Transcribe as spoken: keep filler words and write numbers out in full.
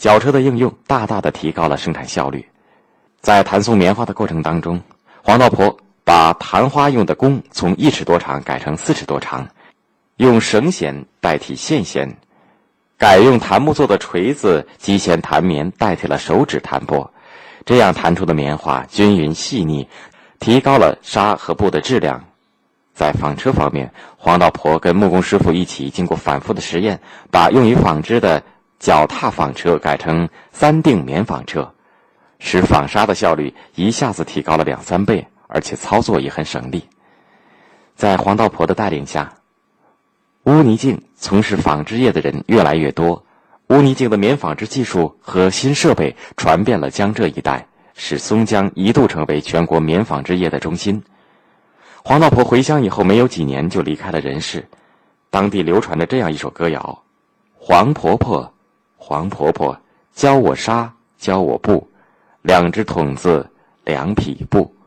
绞车的应用大大的提高了生产效率。在弹松棉花的过程当中，黄道婆把弹花用的弓从一尺多长改成四尺多长，用绳弦代替线弦，改用檀木做的锤子击弦弹棉代替了手指弹拨，这样弹出的棉花均匀细腻，提高了纱和布的质量。在纺车方面，黄道婆跟木工师傅一起经过反复的实验，把用于纺织的脚踏纺车改成三定棉纺车，使纺纱的效率一下子提高了两三倍，而且操作也很省力。在黄道婆的带领下，乌泥泾从事纺织业的人越来越多，乌泥泾的棉纺织技术和新设备传遍了江浙一带，使松江一度成为全国棉纺织业的中心。黄道婆回乡以后没有几年就离开了人世，当地流传着这样一首歌谣：黄婆婆，黄婆婆，教我纱，教我布，两只筒子，两匹布。